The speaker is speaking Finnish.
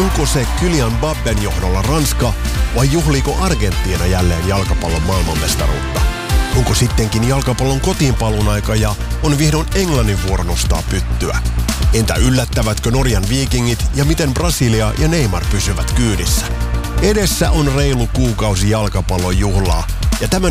Onko se Kylian Mbappen johdolla Ranska vai juhliiko Argentiina jälleen jalkapallon maailmanmestaruutta? Onko sittenkin jalkapallon kotiinpaluun aika ja on vihdoin Englannin vuoro nostaa pyttyä? Entä yllättävätkö Norjan Vikingit ja miten Brasilia ja Neymar pysyvät kyydissä? Edessä on reilu kuukausi jalkapallon juhlaa ja tämän